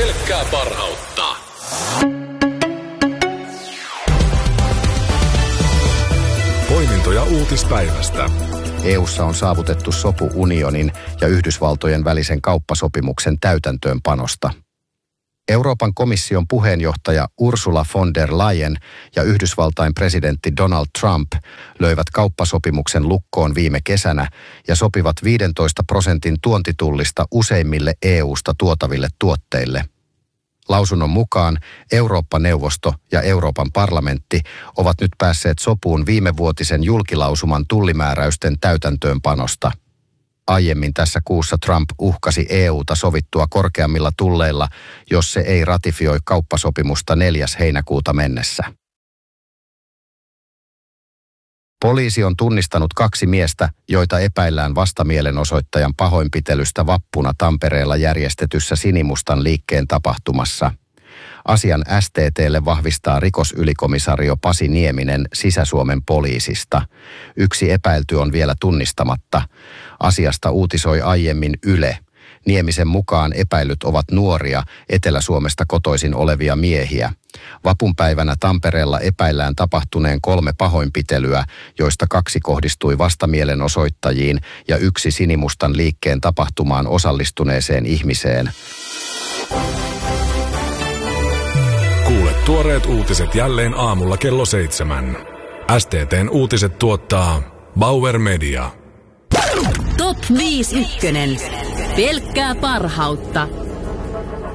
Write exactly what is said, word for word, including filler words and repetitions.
Pelkkää parhautta. Poimintoja uutispäivästä. E U:ssa on saavutettu sopu unionin ja Yhdysvaltojen välisen kauppasopimuksen täytäntöönpanosta. Euroopan komission puheenjohtaja Ursula von der Leyen ja Yhdysvaltain presidentti Donald Trump löivät kauppasopimuksen lukkoon viime kesänä ja sopivat viidentoista prosentin tuontitullista useimmille E U:sta tuotaville tuotteille. Lausunnon mukaan Eurooppa-neuvosto ja Euroopan parlamentti ovat nyt päässeet sopuun viimevuotisen julkilausuman tullimääräysten täytäntöönpanosta. Aiemmin tässä kuussa Trump uhkasi E U:ta sovittua korkeammilla tulleilla, jos se ei ratifioi kauppasopimusta neljäs heinäkuuta mennessä. Poliisi on tunnistanut kaksi miestä, joita epäillään vastamielenosoittajan pahoinpitelystä vappuna Tampereella järjestetyssä Sinimustan liikkeen tapahtumassa. Asian S T T:lle vahvistaa rikosylikomisario Pasi Nieminen Sisä-Suomen poliisista. Yksi epäilty on vielä tunnistamatta. Asiasta uutisoi aiemmin Yle. Niemisen mukaan epäilyt ovat nuoria, Etelä-Suomesta kotoisin olevia miehiä. Vapunpäivänä Tampereella epäillään tapahtuneen kolme pahoinpitelyä, joista kaksi kohdistui vastamielenosoittajiin ja yksi Sinimustan liikkeen tapahtumaan osallistuneeseen ihmiseen. Kuule tuoreet uutiset jälleen aamulla kello seitsemän. S T T:n uutiset tuottaa Bauer Media. Top viisi ykkönen. Pelkkää parhautta.